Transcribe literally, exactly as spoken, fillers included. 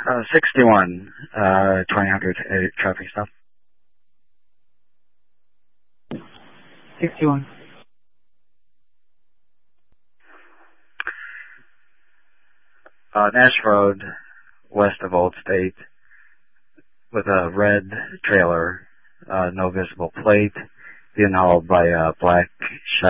Uh, sixty-one, uh, twenty hundred, uh, traffic stop. sixty-one. Uh, Nash Road, west of Old State, with a red trailer, uh, no visible plate, being hauled by a black